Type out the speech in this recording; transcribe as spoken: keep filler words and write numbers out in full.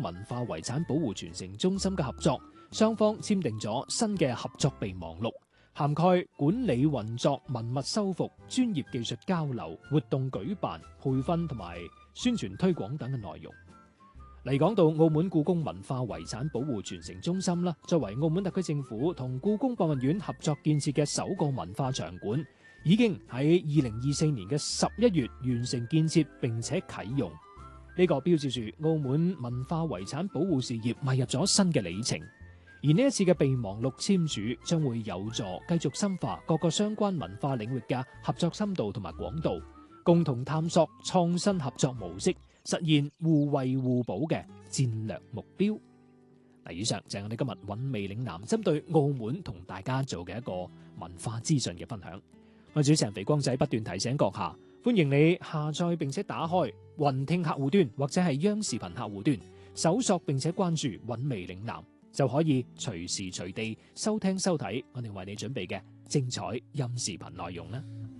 文化遺產保護傳承中心嘅合作，雙方簽訂咗新嘅合作備忘錄，涵蓋管理運作、文物修復、專業技術交流、活動舉辦、培訓同埋宣傳推廣等嘅內容。嚟講到澳門故宮文化遺產保護傳承中心啦，作為澳門特區政府同故宮博物院合作建設嘅首個文化場館，已經喺二零二四年嘅十一月完成建設並且啟用。呢個標誌住澳門文化遺產保護事業邁入咗新嘅里程。而呢一次嘅備忘錄簽署，將會有助繼續深化各個相關文化領域嘅合作深度同埋廣度，共同探索創新合作模式，實現互惠互補嘅戰略目標。嗱，以上就係我哋今日韻味嶺南針對澳門同大家做嘅一個文化資訊嘅分享。我主持人肥光仔不斷提醒閣下，歡迎你下載並且打開雲聽客戶端或者係央視頻客戶端，搜索並且關注韻味嶺南，就可以隨時隨地收聽收睇我哋為你準備嘅精彩音視頻內容啦。